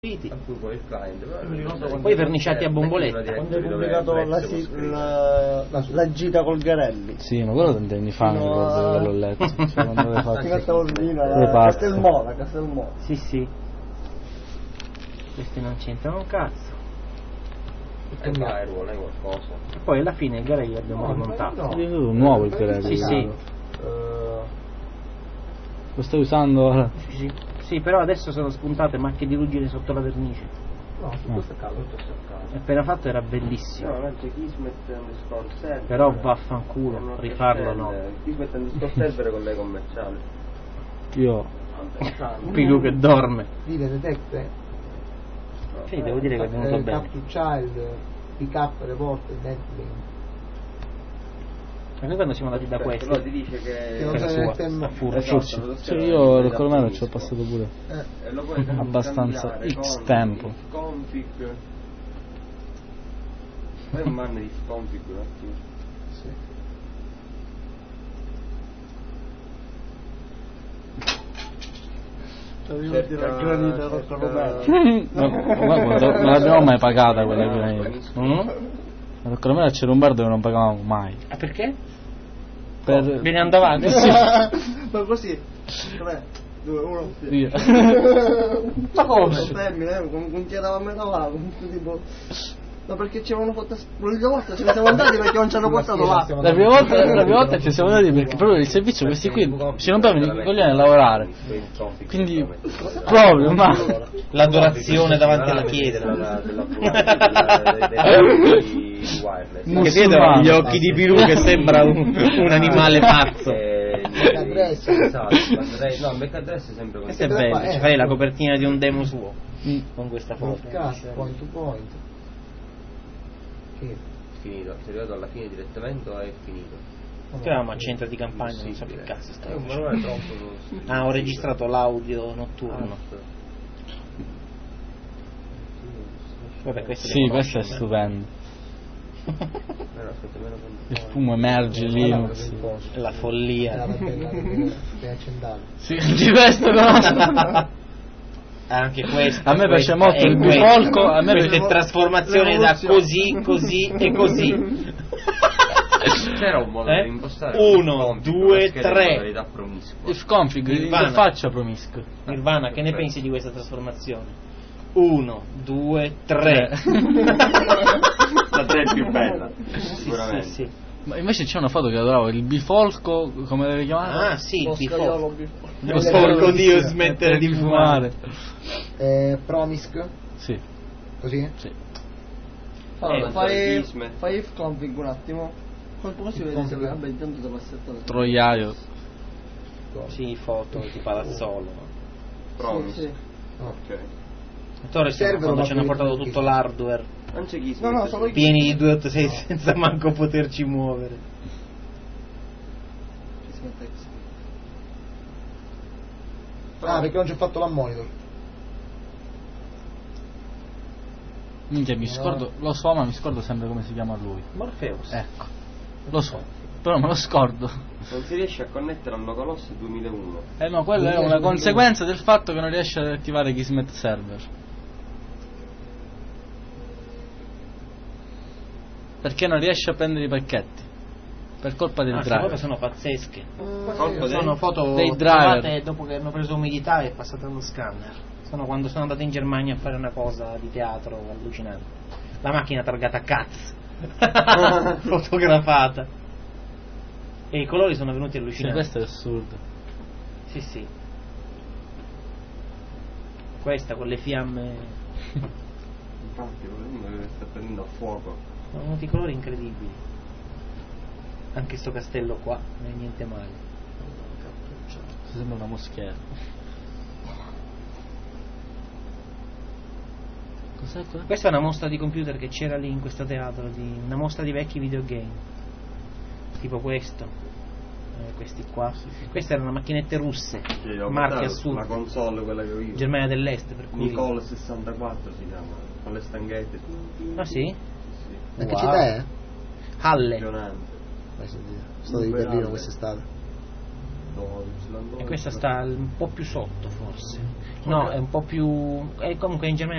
Appunto poi il client, poi verniciati a bomboletta. Quando hai pubblicato la gita col Garelli? Sì, ma quello tanti anni fa, l'ho letto. Quando l'hai fatto. Castelmola. Sì. Questi non c'entrano un cazzo. e firewall è qualcosa. E poi alla fine il Garelli l'abbiamo rimontato. Nuovo il Garelli. Sì. Lo stai usando? Sì, però adesso sono spuntate macchie di ruggine sotto la vernice. No, questo è caldo, tutto è caldo. Appena fatto era bellissimo. No, non c'è Kismet _ Però vaffanculo, rifarlo no. Kismet _ server con lei commerciale. Io. Più che dorme. Dile detecte. Sì, devo dire che è venuto bene. Cap to Child, pick up report, deadlink. Ma noi quando siamo andati da questo? Però ti dice che non era se sua, mette in a furto. Esatto, Sì, io il colomero ci ho passato pure. E lo puoi Abbastanza cambiare X con tempo. Config. Fai un man di config un attimo. Sì. La granita col colomero. Non l'abbiamo mai pagata quella granita. Ma il colomero c'era un bar dove non pagavamo mai. Ah, perché? Per... Viene avanti. Ma così. Vabbè. 2, 1. Io. Ma come? Termine, con chi eravamo a metà là, tipo. No, perché ci avevano fatto. L'ultima volta ce ne siamo andati perché non ci hanno portato là. La prima volta ci siamo andati perché proprio il servizio questi qui ci rompevano i coglioni a lavorare. Quindi proprio ma l'adorazione davanti alla chiesa. Che vedo gli occhi di Pirù che sembra un animale pazzo. Esatto, no, Backadress è sempre così. Questo è bello, ci fai la copertina di un demo suo con questa foto. Point to point. Finito, sei arrivato alla fine direttamente o è finito? Eravamo a centro di campagna, non so che cazzo stavo Ma facendo. non è troppo. Ho registrato l'audio notturno. Vabbè, questo sì, questo è stupendo. Il fumo emerge Linux. La follia. Sì, di questo conosco. Anche questo. A me piace molto il bifolco. A me queste trasformazioni da così e così. C'era un modo di impostare 1, 2, 3. Il config, l'interfaccia promiscu. Nirvana, che ne pensi di questa trasformazione? 1, 2, 3. La 3 è più bella. Sicuramente. Sì. Ma invece c'è una foto che adoravo, il bifolco, come deve chiamare? Ah sì, il bifolco. Lo sfolco Dio smettere di fumare. Promisc? Sì. Così? Sì. Allora, fai if config un attimo. Come si vede se vabbè intanto da passetto Troiaio. Sì, foto di palazzolo. Promise. Sì. Ok. Torres quando ci hanno portato tutto l'hardware. Non c'è chi No, sono pieni di 286 senza manco poterci muovere. Perché non ci ho fatto la monitor. Minchia, mi scordo, lo so, ma mi scordo sempre come si chiama lui. Morpheus. Ecco, lo so, però me lo scordo. Non si riesce a connettere al Localhost 2001. No, quella è una conseguenza del fatto che non riesce ad attivare Kismet Server. Perché non riesce a prendere i pacchetti. Per colpa del driver. Le foto sono pazzesche. Colpa sono foto dei driver. trovate dopo che hanno preso umidità e passate allo scanner. Sono quando sono andato in Germania a fare una cosa di teatro allucinante. La macchina targata Katz. Fotografata. E i colori sono venuti allucinanti. Questo è assurdo. Sì. Questa con le fiamme. Infatti, uno sta prendendo a fuoco. Sono venuti colori incredibili. Anche sto castello qua, non è niente male. Sembra una moschera. Cos'è quello? Questa è una mostra di computer che c'era lì in questo teatro, una mostra di vecchi videogame. Tipo questo. Questi qua. Sì. Queste erano macchinette russe. Marche assurde. La console quella che ho io. Germania dell'Est, per cui. Nicole 64 si chiama, con le stanghette. Ah sì? Ma che città è? Halle. Sono stato di Berlino quest'estate. E questa sta un po' più sotto forse. No, è un po' più. Comunque in Germania